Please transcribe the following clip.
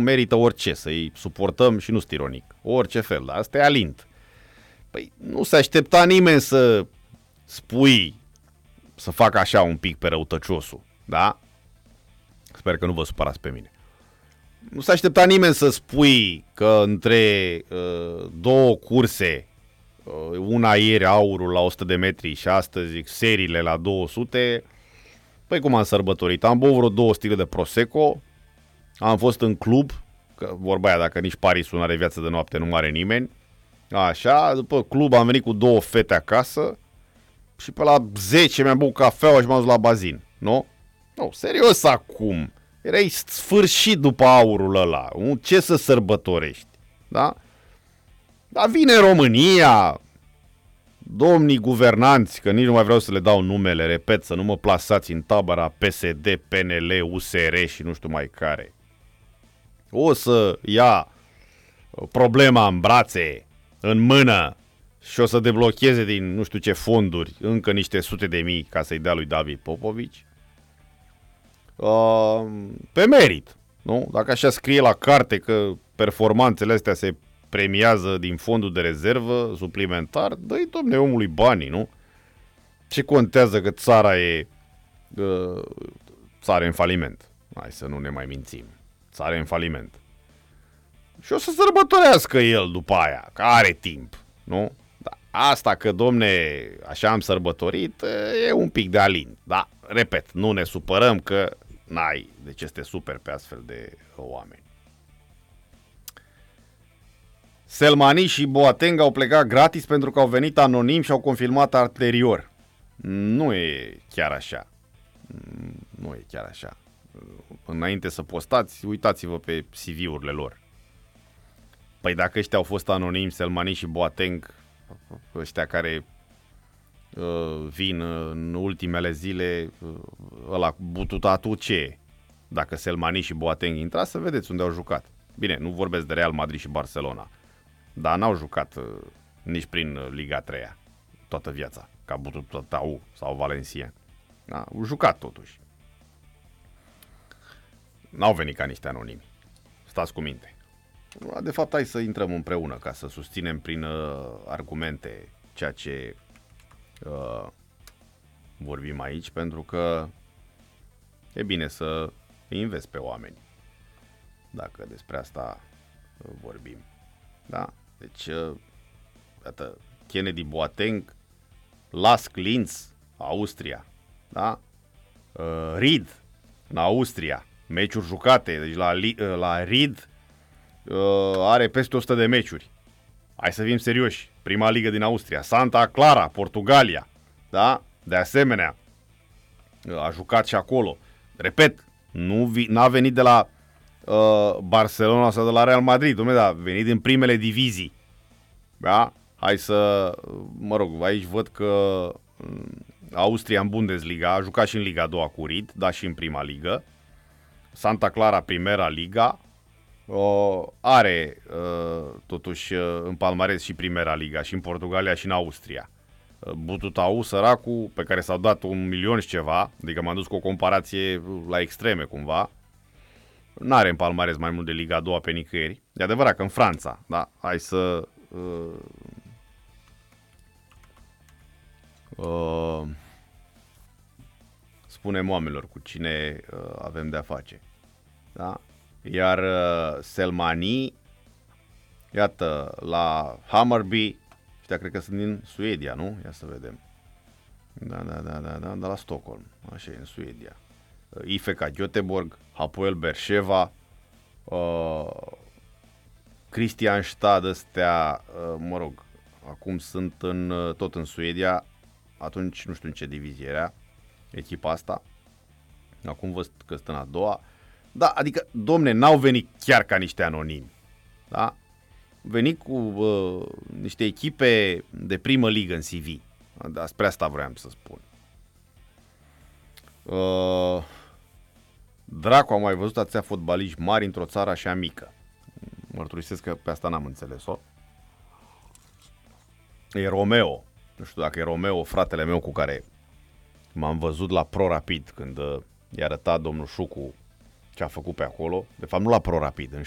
merită orice, să-i suportăm și nu sunt ironic. Orice fel, dar asta e alint. Păi nu se aștepta nimeni să spui, să facă așa un pic pe răutăciosul, da? Sper că nu vă supărați pe mine. Nu se aștepta nimeni să spui că între două curse, una ieri aurul la 100 de metri și astăzi seriile la 200, păi cum am sărbătorit? Am băut vreo 2 stile de Prosecco, am fost în club, că vorba aia, dacă nici Parisul nu are viață de noapte, nu are nimeni. Așa, după club am venit cu 2 fete acasă și pe la 10 mi-am băut cafeaua și m-am dus la bazin, nu? Nu, serios acum. Erai sfârșit după aurul ăla. Ce să sărbătorești? Da? Dar vine România, domnii guvernanți, că nici nu mai vreau să le dau numele, repet, să nu mă plasați în tabăra PSD, PNL, USR și nu știu mai care. O să ia problema în brațe, în mână și o să deblocheze din nu știu ce fonduri încă niște sute de mii ca să-i dea lui David Popovici. Pe merit, nu? Dacă așa scrie la carte că performanțele astea se premiază din fondul de rezervă suplimentar, dă-i, domne, omului banii, nu? Ce contează că țara e țară în faliment? Hai să nu ne mai mințim. Țară în faliment. Și o să sărbătorească el după aia, că are timp, nu? Da. Asta că, domne, așa am sărbătorit, e un pic de alin. Da, repet, nu ne supărăm că n-ai de ce să te superi pe astfel de oameni. Selmani și Boateng au plecat gratis pentru că au venit anonim și au confirmat anterior. Nu e chiar așa. Nu e chiar așa. Înainte să postați, uitați-vă pe CV-urile lor. Păi dacă ăștia au fost anonimi, Selmani și Boateng, ăștia care vin în ultimele zile, ăla Bututatu ce e? Dacă Selmani și Boateng intra, să vedeți unde au jucat. Bine, nu vorbesc de Real Madrid și Barcelona, dar n-au jucat nici prin Liga 3-a toată viața, ca Bututatu sau Valencia. Da, au jucat totuși. N-au venit ca niște anonimi. Stați cu minte. De fapt, hai să intrăm împreună ca să susținem prin argumente ceea ce vorbim aici, pentru că e bine să îi înveți pe oameni dacă despre asta vorbim. Da? Deci, iată, Kennedy Boateng, Lask Linz, Austria, da? Ried, în Austria, meciuri jucate, deci la Ried are peste 100 de meciuri. Hai să fim serioși. Prima ligă din Austria. Santa Clara, Portugalia. Da? De asemenea, a jucat și acolo. Repet, n-a venit de la Barcelona sau de la Real Madrid, dom'le, dar a venit din primele divizii. Da? Hai să, mă rog, aici văd că Austria în Bundesliga a jucat și în Liga 2 cu Ried, dar și în prima ligă. Santa Clara, Primera Liga. Are totuși în palmares și Primera Liga și în Portugalia și în Austria. Bututau, săracul, pe care s-au dat 1 milion și ceva, adică m-am dus cu o comparație la extreme cumva, n-are în palmares mai mult de Liga 2 pe nicăieri. E adevărat că în Franța, da, hai să spunem oamenilor cu cine avem de-a face. Da? Iar Selmani, iată, la Hammarby, ăștia cred că sunt din Suedia, nu? Ia să vedem. Da, la Stockholm, așa e, în Suedia. IFK Göteborg, Hapoel Beersheva, Kristianstad, ăstea, mă rog, acum sunt tot în Suedia, atunci nu știu în ce divizie era echipa asta, acum văd că sunt în a doua. Da, adică, domne, n-au venit chiar ca niște anonimi, da? Venit cu niște echipe de primă ligă în CV. Despre asta vreau să spun. Dracu, am mai văzut atâția fotbaliști mari într-o țară așa mică. Mărturisesc că pe asta n-am înțeles-o. E Romeo. Nu știu dacă e Romeo, fratele meu cu care m-am văzut la Pro Rapid când i-a arătat domnul Șucu ce a făcut pe acolo. De fapt, nu la Pro Rapid, în